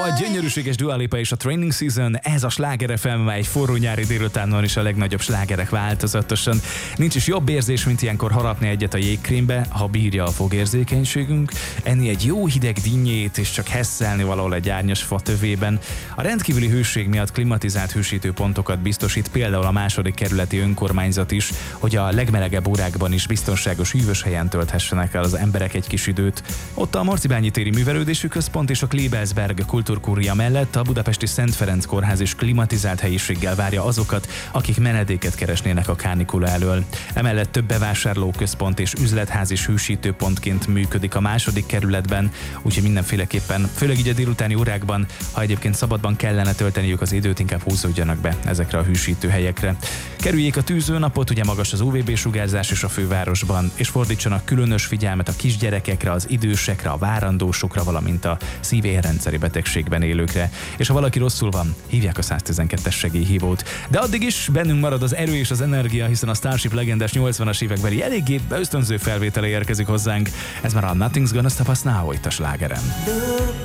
A gyönyörűséges Dua Lipa és a Training Season, ez a Sláger FM, egy forró nyári délutánon is a legnagyobb slágerek változatosan. Nincs is jobb érzés, mint ilyenkor harapni egyet a jégkrémbe, ha bírja a fogérzékenységünk, enni egy jó hideg dinnyét és csak hesszelni valahol egy árnyas fa tövében. A rendkívüli hőség miatt klimatizált hősítőpontokat biztosít például a második kerületi önkormányzat is, hogy a legmelegebb órákban is biztonságos hűvös helyen tölthessenek el az emberek egy kis időt. Ott a Marcibányi téri művelődésű központ és a Klebelsberg kultúrkúria mellett a budapesti Szent Ferenc kórház is klimatizált helyiséggel várja azokat, akik menedéket keresnének a kánikula elől. Emellett több bevásárlóközpont és üzletház is hősítőpontként működik a második kerületben, úgyhogy mindenféleképpen, főleg így a délutáni órákban, ha egyébként szabadban kellene tölteniük az időt, inkább húzódjanak be ezekre a hűsítő helyekre. Kerüljék a tűzőnapot, ugye magas az UVB-sugárzás is a fővárosban, és fordítsanak különös figyelmet a kisgyerekekre, az idősekre, a várandósokra, valamint a szív-érrendszeri betegségben élőkre. És ha valaki rosszul van, hívják a 112-es segélyhívót. De addig is bennünk marad az erő és az energia, hiszen a Starship legendás 80-as évekbeli eléggé ösztönző felvétele érkezik hozzánk. Ez már a Nothing's Gonna Stop Us Now itt a Slágeren.